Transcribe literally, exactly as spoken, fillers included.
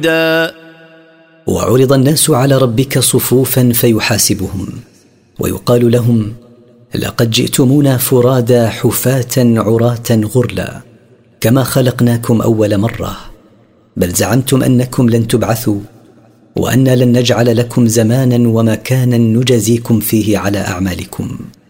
وعرض الناس على ربك صفوفا فيحاسبهم ويقال لهم لقد جئتمونا فرادا حفاة عراة غرلا كما خلقناكم أول مرة، بل زعمتم أنكم لن تبعثوا وأنا لن نجعل لكم زمانا ومكانا نجزيكم فيه على أعمالكم.